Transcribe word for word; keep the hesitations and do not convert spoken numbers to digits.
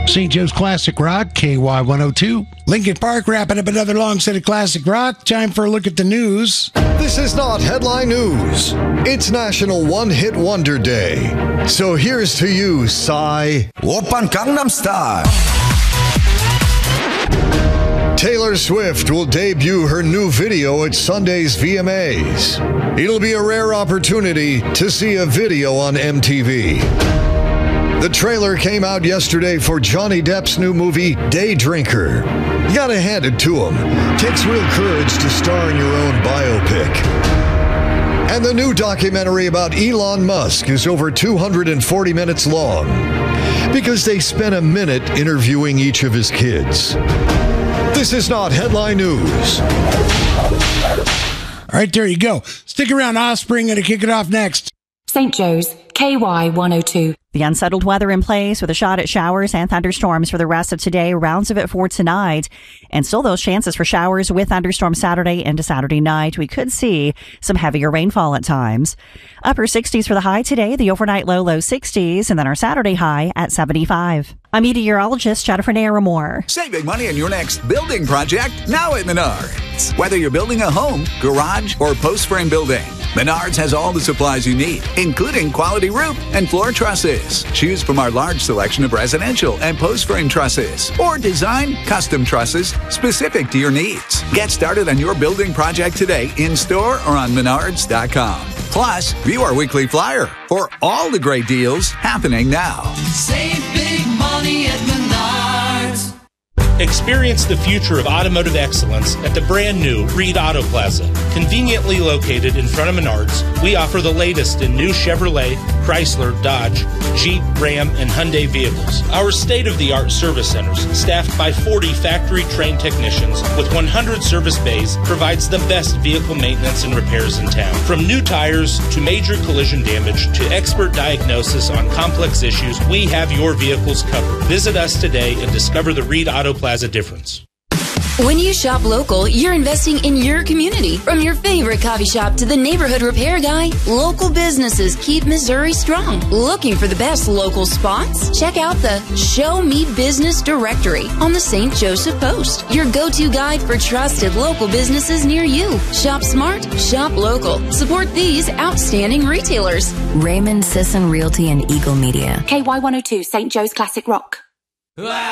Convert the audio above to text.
Saint Joe's Classic Rock, K Y one oh two. Lincoln Park wrapping up another long set of Classic Rock. Time for a look at the news. This is not headline news. It's National One Hit Wonder Day. So here's to you, Psy. Oppan Gangnam Style. Taylor Swift will debut her new video at Sunday's V M As. It'll be a rare opportunity to see a video on M T V. The trailer came out yesterday for Johnny Depp's new movie, Day Drinker. You gotta hand it to him. Takes real courage to star in your own biopic. And the new documentary about Elon Musk is over two hundred forty minutes long because they spent a minute interviewing each of his kids. This is not headline news. All right, there you go. Stick around. Offspring going to kick it off next. Saint Joe's, K Y one oh two. The unsettled weather in place with a shot at showers and thunderstorms for the rest of today. Rounds of it for tonight. And still those chances for showers with thunderstorms Saturday into Saturday night. We could see some heavier rainfall at times. Upper sixties for the high today. The overnight low, low sixties. And then our Saturday high at seventy-five. I'm meteorologist Jennifer Naramore. Saving money on your next building project now at Menards. Whether you're building a home, garage, or post-frame building, Menards has all the supplies you need, including quality roof and floor trusses. Choose from our large selection of residential and post-frame trusses, or design custom trusses specific to your needs. Get started on your building project today in store or on menards dot com. Plus, view our weekly flyer for all the great deals happening now. Save big money at Menards. Experience the future of automotive excellence at the brand new Reed Auto Plaza. Conveniently located in front of Menards, we offer the latest in new Chevrolet, Chrysler, Dodge, Jeep, Ram, and Hyundai vehicles. Our state-of-the-art service centers, staffed by forty factory-trained technicians with one hundred service bays, provides the best vehicle maintenance and repairs in town. From new tires to major collision damage to expert diagnosis on complex issues, we have your vehicles covered. Visit us today and discover the Reed Auto Plaza difference. When you shop local, you're investing in your community. From your favorite coffee shop to the neighborhood repair guy, local businesses keep Missouri strong. Looking for the best local spots? Check out the Show Me Business directory on the Saint Joseph Post, your go-to guide for trusted local businesses near you. Shop smart, shop local. Support these outstanding retailers. Raymond Sisson Realty and Eagle Media. K Y one oh two, Saint Joe's Classic Rock.